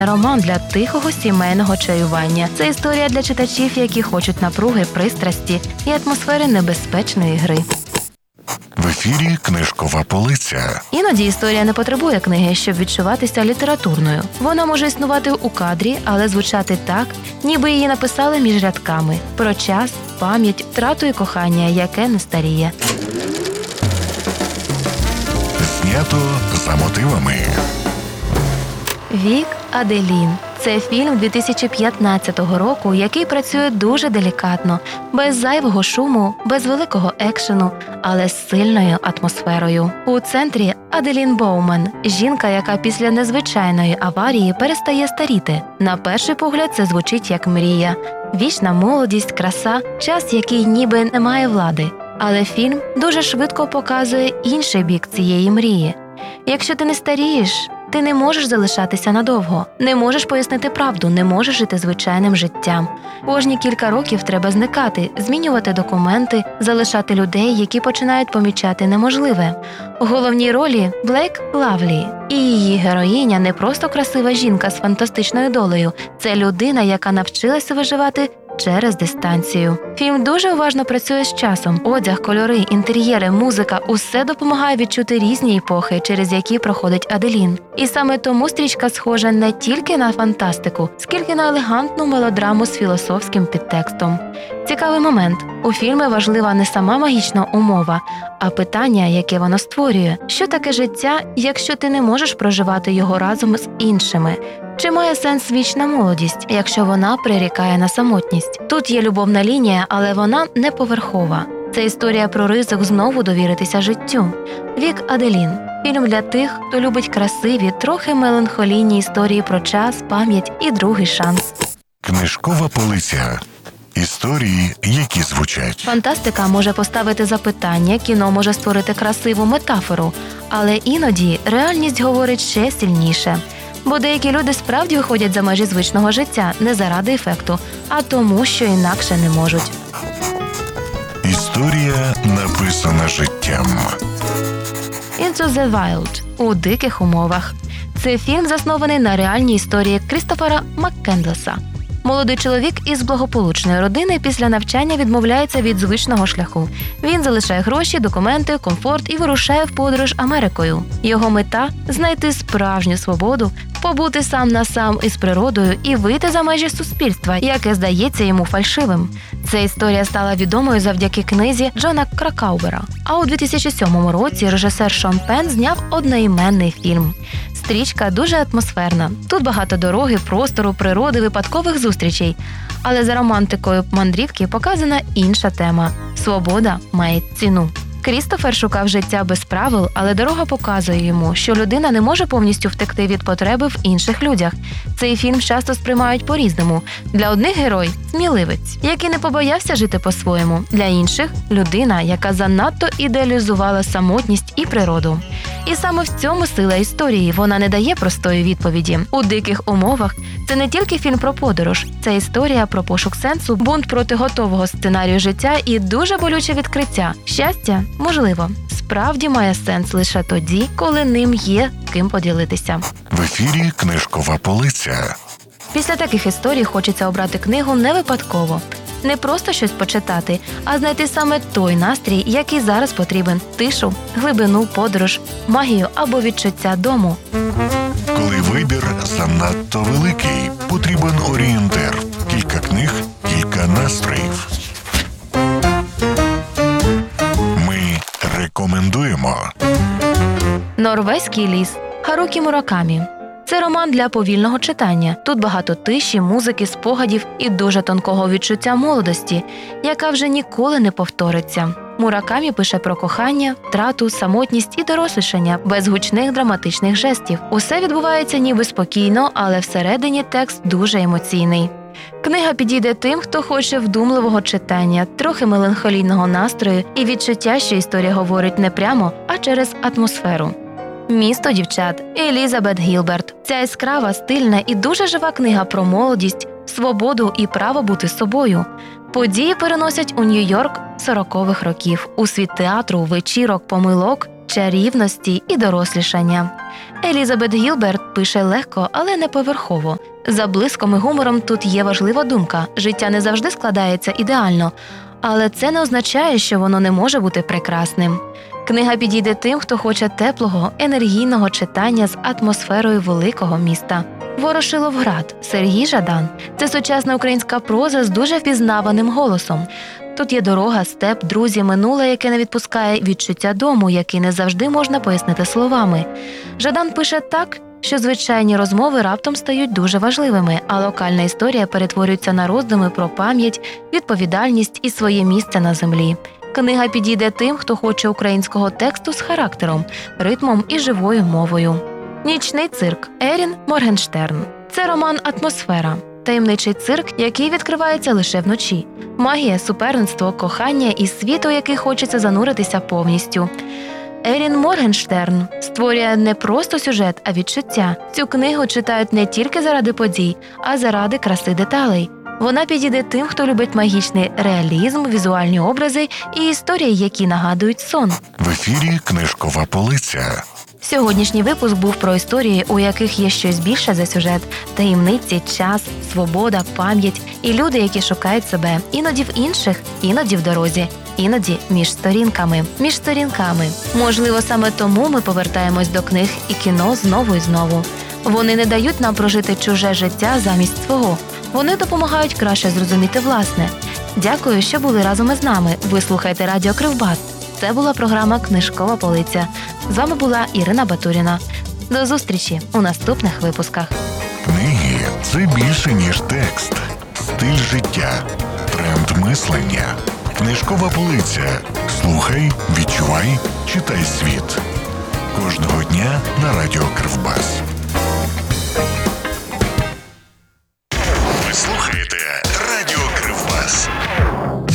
Роман для тихого сімейного чаювання. Це історія для читачів, які хочуть напруги, пристрасті і атмосфери небезпечної гри. В ефірі «Книжкова полиця». Іноді історія не потребує книги, щоб відчуватися літературною. Вона може існувати у кадрі, але звучати так, ніби її написали між рядками. Про час, пам'ять, втрату і кохання, яке не старіє. Знято за мотивами. Вік Аделін. Це фільм 2015 року, який працює дуже делікатно, без зайвого шуму, без великого екшену, але з сильною атмосферою. У центрі Аделін Боуман – жінка, яка після незвичайної аварії перестає старіти. На перший погляд це звучить як мрія. Вічна молодість, краса, час, який ніби не має влади. Але фільм дуже швидко показує інший бік цієї мрії. Якщо ти не старієш, ти не можеш залишатися надовго, не можеш пояснити правду, не можеш жити звичайним життям. Кожні кілька років треба зникати, змінювати документи, залишати людей, які починають помічати неможливе. У головній ролі Блейк Лавлі. І її героїня не просто красива жінка з фантастичною долею. Це людина, яка навчилася виживати через дистанцію. Фільм дуже уважно працює з часом. Одяг, кольори, інтер'єри, музика – усе допомагає відчути різні епохи, через які проходить Аделін. І саме тому стрічка схожа не тільки на фантастику, скільки на елегантну мелодраму з філософським підтекстом. Цікавий момент. У фільмі важлива не сама магічна умова, а питання, яке воно створює. Що таке життя, якщо ти не можеш проживати його разом з іншими? Чи має сенс вічна молодість, якщо вона прирікає на самотність? Тут є любовна лінія, але вона не поверхова. Це історія про ризик знову довіритися життю. Вік Аделін. Фільм для тих, хто любить красиві, трохи меланхолійні історії про час, пам'ять і другий шанс. «Книжкова полиця». Історії, які звучать. Фантастика може поставити запитання, кіно може створити красиву метафору, але іноді реальність говорить ще сильніше. Бо деякі люди справді виходять за межі звичного життя не заради ефекту, а тому, що інакше не можуть. Історія, написана життям. Into the Wild – у диких умовах. Цей фільм заснований на реальній історії Крістофера Маккендлеса. Молодий чоловік із благополучної родини після навчання відмовляється від звичного шляху. Він залишає гроші, документи, комфорт і вирушає в подорож Америкою. Його мета – знайти справжню свободу, побути сам на сам із природою і вийти за межі суспільства, яке здається йому фальшивим. Ця історія стала відомою завдяки книзі Джона Кракаубера. А у 2007 році режисер Шон Пенн зняв одноіменний фільм. Стрічка дуже атмосферна. Тут багато дороги, простору, природи, випадкових зустрічей. Але за романтикою мандрівки показана інша тема – свобода має ціну. Крістофер шукав життя без правил, але дорога показує йому, що людина не може повністю втекти від потреби в інших людях. Цей фільм часто сприймають по-різному. Для одних герой – сміливець, який не побоявся жити по-своєму. Для інших – людина, яка занадто ідеалізувала самотність і природу. І саме в цьому сила історії. Вона не дає простої відповіді. У диких умовах це не тільки фільм про подорож. Це історія про пошук сенсу, бунт проти готового сценарію життя і дуже болюче відкриття. Щастя, можливо, справді має сенс лише тоді, коли ним є ким поділитися. В ефірі «Книжкова полиця». Після таких історій хочеться обрати книгу не випадково. Не просто щось почитати, а знайти саме той настрій, який зараз потрібен – тишу, глибину, подорож, магію або відчуття дому. Коли вибір занадто великий, потрібен орієнтир. Кілька книг, кілька настроїв. Ми рекомендуємо. Норвезький ліс Харукі Муракамі. Це роман для повільного читання. Тут багато тиші, музики, спогадів і дуже тонкого відчуття молодості, яка вже ніколи не повториться. Муракамі пише про кохання, втрату, самотність і дорослішання, без гучних драматичних жестів. Усе відбувається ніби спокійно, але всередині текст дуже емоційний. Книга підійде тим, хто хоче вдумливого читання, трохи меланхолійного настрою і відчуття, що історія говорить не прямо, а через атмосферу. «Місто дівчат» Елізабет Гілберт. Ця яскрава, стильна і дуже жива книга про молодість, свободу і право бути собою. Події переносять у Нью-Йорк 40-х років, у світ театру, вечірок, помилок, чарівності і дорослішання. Елізабет Гілберт пише легко, але не поверхово. За блиском і гумором тут є важлива думка – життя не завжди складається ідеально, але це не означає, що воно не може бути прекрасним. Книга підійде тим, хто хоче теплого, енергійного читання з атмосферою великого міста. Ворошиловград, Сергій Жадан – це сучасна українська проза з дуже впізнаваним голосом. Тут є дорога, степ, друзі, минуле, яке не відпускає, відчуття дому, який не завжди можна пояснити словами. Жадан пише так, що звичайні розмови раптом стають дуже важливими, а локальна історія перетворюється на роздуми про пам'ять, відповідальність і своє місце на землі. Книга підійде тим, хто хоче українського тексту з характером, ритмом і живою мовою. Нічний цирк. Ерін Моргенштерн. Це роман «Атмосфера». Таємничий цирк, який відкривається лише вночі. Магія, суперництво, кохання і світ, у який хочеться зануритися повністю. Ерін Моргенштерн створює не просто сюжет, а відчуття. Цю книгу читають не тільки заради подій, а заради краси деталей. Вона підійде тим, хто любить магічний реалізм, візуальні образи і історії, які нагадують сон. В ефірі «Книжкова полиця». Сьогоднішній випуск був про історії, у яких є щось більше за сюжет – таємниці, час, свобода, пам'ять і люди, які шукають себе іноді в інших, іноді в дорозі, іноді між сторінками. Між сторінками. Можливо, саме тому ми повертаємось до книг і кіно знову і знову. Вони не дають нам прожити чуже життя замість свого. Вони допомагають краще зрозуміти власне. Дякую, що були разом із нами. Ви слухаєте Радіо Кривбас. Це була програма «Книжкова полиця». З вами була Ірина Батуріна. До зустрічі у наступних випусках. Книги – це більше, ніж текст. Стиль життя. Тренд мислення. Книжкова полиця. Слухай, відчувай, читай світ. Кожного дня на Радіо Кривбас.